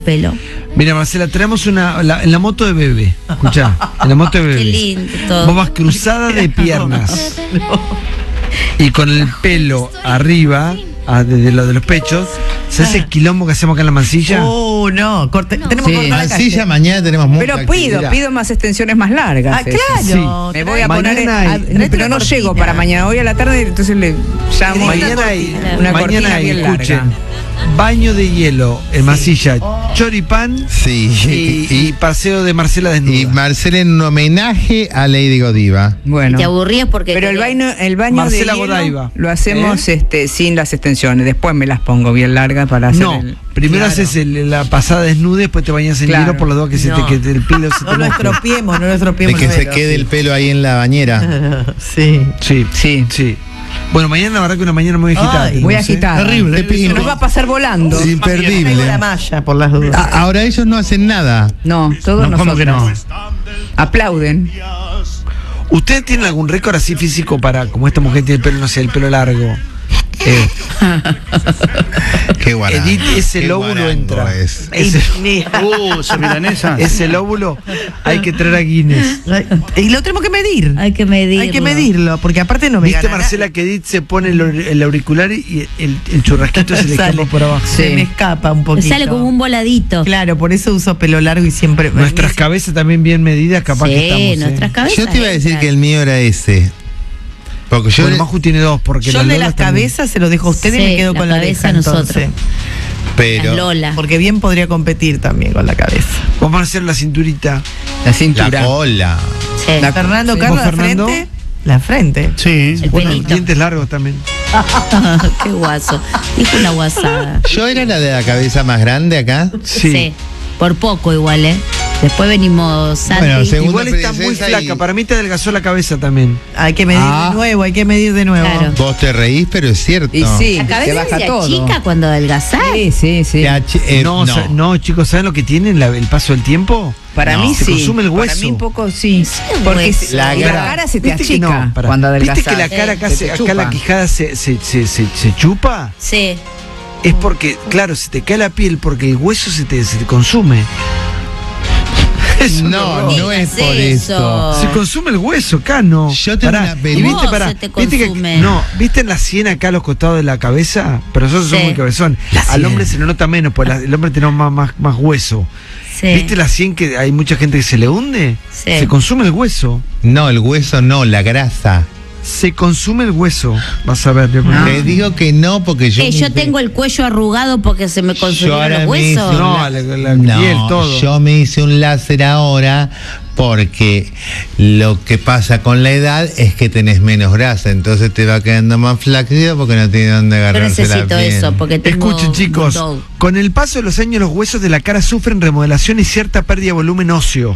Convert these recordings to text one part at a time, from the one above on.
pelo. Mira, Marcela, tenemos en la moto de bebé. Escuchá, en la moto de bebé. Qué lindo todo. Vos vas cruzada de piernas. Y con el pelo arriba, de los pechos. ¿Se hace el quilombo que hacemos acá en la mansilla? No, tenemos que cortar la Mansilla, calle. mañana tenemos mucha Pero actividad. pido más extensiones más largas. Ah, claro. Me voy a Mañana poner, hay- pero no llego para mañana. Hoy a la tarde, entonces le llamo. Mañana hay, una cortina mañana hay, bien escuchen, larga. baño de hielo en masilla, choripán Sí, y paseo de Marcela desnuda. y Marcela en un homenaje a Lady Godiva. Bueno. Te aburrías porque Pero el baño Marcela de hielo Godaiva. lo hacemos sin las extensiones. Después me las pongo bien largas para hacer No, el... primero Claro. haces la pasada desnuda, después te bañas en Claro. hielo por las dos que, No. que el pelo se te No lo moje. estropiemos, no lo De estropiemos. que se luego. quede el pelo ahí en la bañera. Sí. Sí, Sí. sí. Bueno, mañana la verdad que una mañana muy agitada. Ay, Voy tenemos, ¿eh? agitada. Terrible. Se nos va a pasar volando. Sí, Traigo imperdible. la malla por las dudas. Ahora ellos no hacen nada. No, todos No, ¿cómo nosotros. que no? Aplauden. ¿Ustedes tienen algún récord así físico para, como esta mujer tiene el pelo, no sé, el pelo largo? Qué guarango. Edith, ese Qué lóbulo guarango entra. es. Ese, Esa milanesa. ese lóbulo hay que traer a Guinness. Y lo tenemos que medir. Hay que medirlo. Hay que medirlo, porque aparte no me ¿Viste, gana Marcela, que Edith se pone el auricular y el churrasquito se le Sale. escapa por abajo? Se me escapa un poquito. Sale como un voladito. Claro, por eso uso pelo largo y siempre. Nuestras cabezas también bien medidas, capaz que estamos. Sí, nuestras cabezas. Yo te iba a decir entran. que el mío era ese. Porque yo. Bueno, Maju tiene dos, porque Yo las de Lolas las también. cabezas se lo dejo a ustedes y Sí, me quedo la con la cabeza oreja nosotros. entonces. Pero. Las Lola. Porque bien podría competir también con la cabeza. Vamos a hacer la cinturita. La La cintura. cola. Sí. Fernando, Sí. Carlos, ¿Vos, la Fernando? frente. La frente. Sí. El Bueno, pelito. dientes largos también. Qué guaso. Dijo una guasada. Yo era la de la cabeza más grande acá. Sí. Por poco igual, ¿eh? Después venimos Santi. Bueno, según- Igual Segunda está muy princesa flaca. y- Para mí te adelgazó la cabeza también. Hay que medir Ah. de nuevo, hay que medir de nuevo. Claro. Vos te reís, pero es cierto. Y sí, La te cabeza baja se todo. achica cuando adelgazás. Sí, sí, sí. No, no, chicos, ¿saben lo que tiene el paso del tiempo? Para No. mí Se sí. consume el Para hueso. mí un poco sí. el Porque hueso. la La cara se te ¿Viste que achica no? Pará. cuando adelgazás. ¿Viste que la cara acá, Se te acá la chupa. quijada se chupa? Sí. Es porque, claro, se te cae la piel porque el hueso se te consume. Es un No, horror. no es Digas por eso. eso. Se consume el hueso, acá no. Yo tengo Pará, una y película. viste, pará, Se te viste que, consume. no, ¿viste en la sien acá a los costados de la cabeza? Pero nosotros somos Sí. muy cabezón. La Al sien. hombre se le nota menos, pues el hombre tiene más hueso. Sí. ¿Viste la sien que hay mucha gente que se le hunde? Sí. Se consume el hueso. No, el hueso no, la grasa. Se consume el hueso. Vas a ver. Te digo que no, porque yo. Yo tengo el cuello arrugado porque se me Yo consumieron ahora los me hice huesos. un No, la piel, todo. Yo me hice un láser ahora porque lo que pasa con la edad es que tenés menos grasa, entonces te va quedando más flácido porque no tiene dónde Yo agarrarse la necesito piel. eso porque tengo Escuchen, chicos, bulldog. con el paso de los años los huesos de la cara sufren remodelación y cierta pérdida de volumen óseo.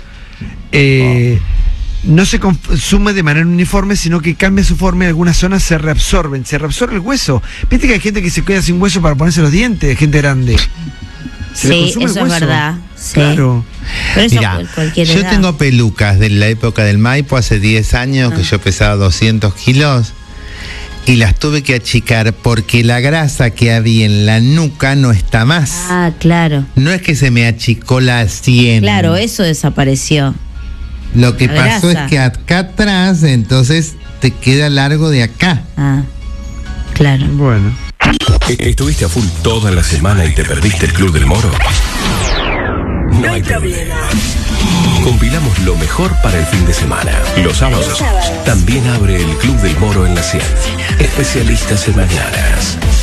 No se consume de manera uniforme, sino que cambia su forma y algunas zonas se reabsorben. Se reabsorbe el hueso. Viste que hay gente que se queda sin hueso para ponerse los dientes, gente grande. Se le Sí, consume el eso es hueso. verdad. Sí. Claro. Pero eso Mirá, cualquier yo edad. tengo pelucas de la época del Maipo hace 10 años que yo pesaba 200 kilos y las tuve que achicar porque la grasa que había en la nuca no está más. Ah, claro. No es que se me achicó la sien. Claro, eso desapareció. Lo que La pasó grasa. es que acá atrás, entonces te queda largo de acá. Ah, claro. Bueno. ¿Estuviste a full toda la semana y te perdiste el Club del Moro? No hay problema. Compilamos lo mejor para el fin de semana. Los sábados también abre el Club del Moro en la 100. Especialistas en mañanas.